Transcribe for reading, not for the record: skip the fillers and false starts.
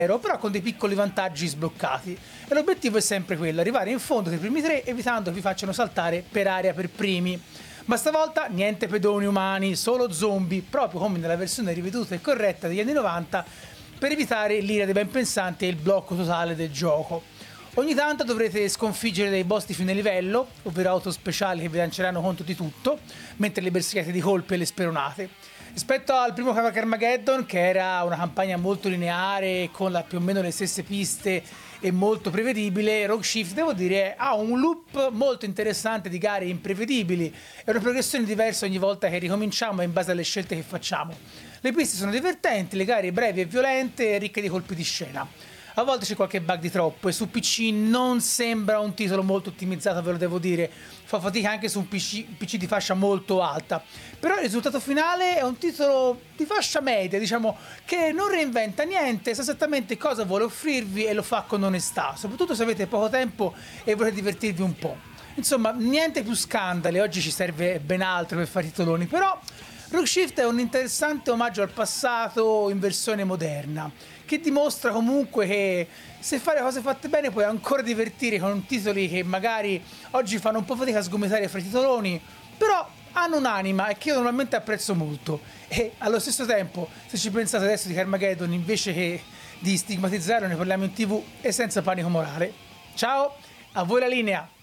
però con dei piccoli vantaggi sbloccati. E l'obiettivo è sempre quello, arrivare in fondo tra i primi tre, evitando che vi facciano saltare per aria per primi. Ma stavolta niente pedoni umani, solo zombie, proprio come nella versione riveduta e corretta degli anni 90, per evitare l'ira dei ben pensanti e il blocco totale del gioco. Ogni tanto dovrete sconfiggere dei boss di fine livello, ovvero auto speciali che vi lanceranno contro di tutto, mentre le bersagliate di colpi e le speronate. Rispetto al primo Carmageddon, che era una campagna molto lineare, con più o meno le stesse piste e molto prevedibile, Rogue Shift, devo dire, ha un loop molto interessante di gare imprevedibili e una progressione diversa ogni volta che ricominciamo in base alle scelte che facciamo. Le piste sono divertenti, le gare brevi e violente e ricche di colpi di scena. A volte c'è qualche bug di troppo e su PC non sembra un titolo molto ottimizzato, ve lo devo dire, fa fatica anche su un PC di fascia molto alta, però il risultato finale è un titolo di fascia media, diciamo, che non reinventa niente, sa esattamente cosa vuole offrirvi e lo fa con onestà, soprattutto se avete poco tempo e volete divertirvi un po'. Insomma, niente più scandali, oggi ci serve ben altro per fare titoloni, però Rogue Shift è un interessante omaggio al passato in versione moderna, che dimostra comunque che se fare cose fatte bene puoi ancora divertire con titoli che magari oggi fanno un po' fatica a sgomitare fra i titoloni, però hanno un'anima e che io normalmente apprezzo molto. E allo stesso tempo, se ci pensate adesso di Carmageddon, invece che di stigmatizzarlo, ne parliamo in TV e senza panico morale. Ciao, a voi la linea!